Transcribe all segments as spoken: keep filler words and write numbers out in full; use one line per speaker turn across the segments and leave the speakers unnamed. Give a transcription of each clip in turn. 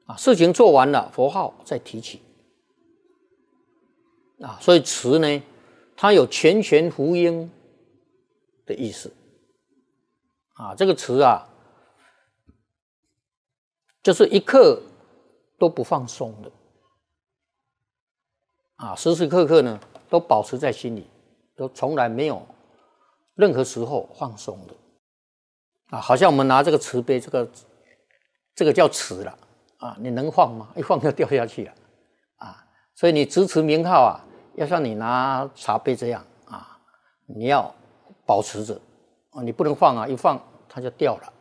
啊，事情做完了，佛号再提起啊，所以持呢，它有全权福音的意思啊。这个持啊，就是一刻都不放松的啊，时时刻刻呢都保持在心里，都从来没有任何时候放松的啊。好像我们拿这个持杯，这个这个叫持了啊，你能放吗？一放就掉下去了啊。所以你直持名号啊，要像你拿茶杯这样啊，你要保持着啊，你不能放啊，一放它就掉了。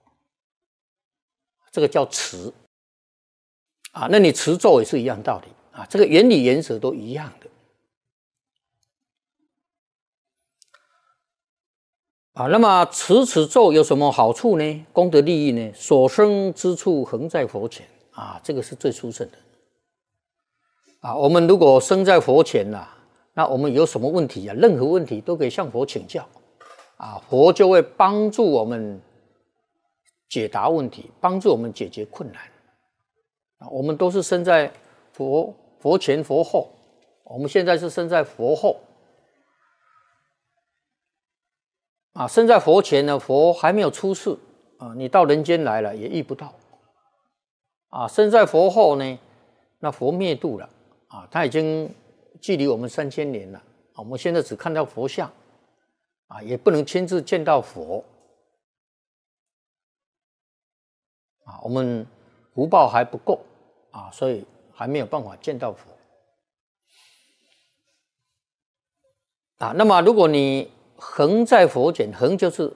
这个叫持啊，那你持咒也是一样道理啊，这个原理原则都一样的啊。那么持此咒有什么好处呢？功德利益呢？所生之处恒在佛前啊，这个是最殊胜的啊。我们如果生在佛前呐、啊，那我们有什么问题啊？任何问题都可以向佛请教啊，佛就会帮助我们解答问题，帮助我们解决困难啊。我们都是生在佛佛前佛后，我们现在是生在佛后啊。生在佛前呢，佛还没有出世啊，你到人间来了也遇不到啊。生在佛后呢，那佛灭度了啊，他已经距离我们三千年了啊。我们现在只看到佛像啊，也不能亲自见到佛啊，我们福报还不够啊，所以还没有办法见到佛啊。那么如果你恒在佛前，恒就是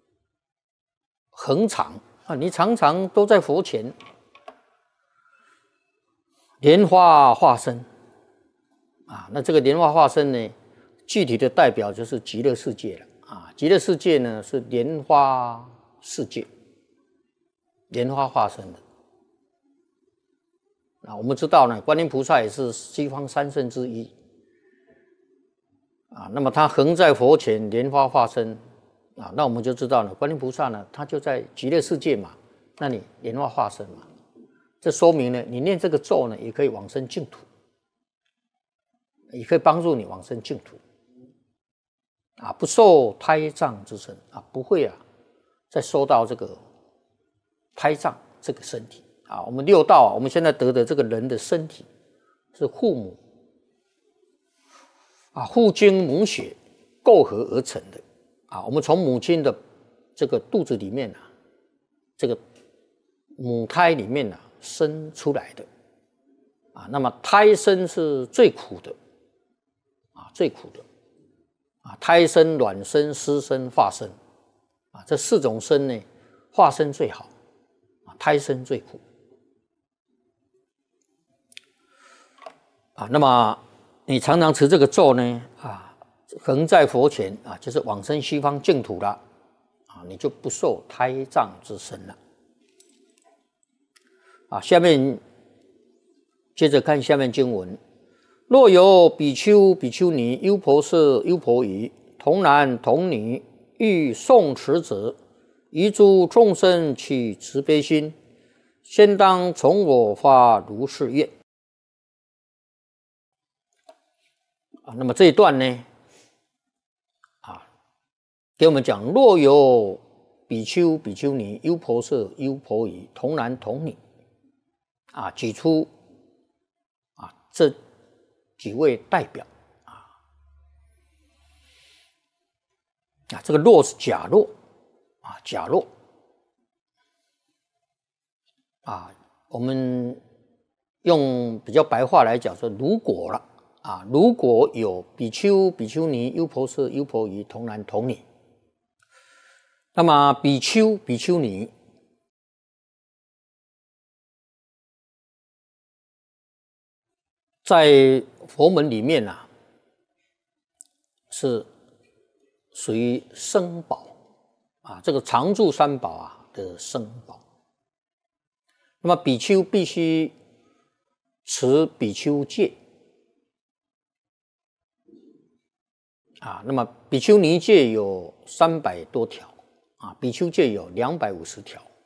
恒常啊，你常常都在佛前，莲花化身啊，那这个莲花化身呢，具体的代表就是极乐世界了啊。极乐世界呢是莲花世界，莲花化身的啊。我们知道呢，观音菩萨也是西方三圣之一啊。那么他恒在佛前，莲花化身啊，那我们就知道了，观音菩萨呢，他就在极乐世界嘛，那你莲花化身嘛，这说明呢，你念这个咒呢，也可以往生净土，也可以帮助你往生净土啊，不受胎藏之身啊，不会啊，再受到这个胎藏这个身体啊。我们六道啊，我们现在得的这个人的身体是父母啊，父精母血构合而成的啊。我们从母亲的这个肚子里面啊，这个母胎里面啊生出来的啊。那么胎生是最苦的啊，最苦的啊，胎生、卵生、湿生、化生啊，这四种生呢，化生最好啊，胎生最苦啊。那么你常常持这个咒呢啊，恒在佛前啊，就是往生西方净土了啊，你就不受胎藏之身了啊。下面接着看下面经文。若有比丘、比丘尼、优婆塞、优婆夷，童男童女，欲诵持者，于诸众生起慈悲心，先当从我发如是愿啊。那么这一段呢啊，给我们讲，若有比丘、比丘尼、优婆塞、优婆夷，童男童女啊，举出啊这几位代表啊，啊，这个若是假若啊，假若啊，我们用比较白话来讲说，如果了啊，如果有比丘、比丘尼、优婆塞、优婆夷，童男童女，那么比丘、比丘尼在佛门里面啊，是属于僧宝啊，这个常住三宝啊的僧宝。那么比丘必须持比丘戒啊，那么比丘尼戒有三百多条啊，比丘戒有两百五十条